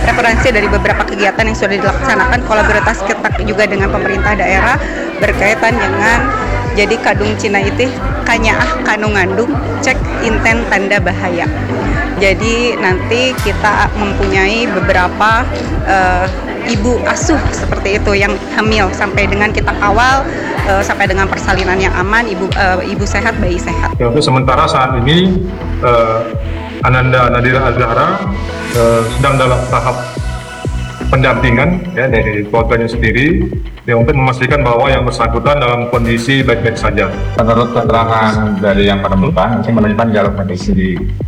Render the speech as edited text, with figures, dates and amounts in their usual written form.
referensi dari beberapa kegiatan yang sudah dilaksanakan, kolaborasi kita juga dengan pemerintah daerah berkaitan dengan jadi kadung Cina itu kanyaah kanu ngandung cek inten tanda bahaya. Jadi nanti kita mempunyai beberapa ibu asuh seperti itu yang hamil sampai dengan kita kawal sampai dengan persalinan yang aman, ibu sehat, bayi sehat. Ya, untuk sementara saat ini Ananda Nadira Azhara sedang dalam tahap pendampingan ya dari keluarganya sendiri ya, untuk memastikan bahwa yang bersangkutan dalam kondisi baik-baik saja. Menurut keterangan dari yang menemukan, masih menemukan dalam kondisi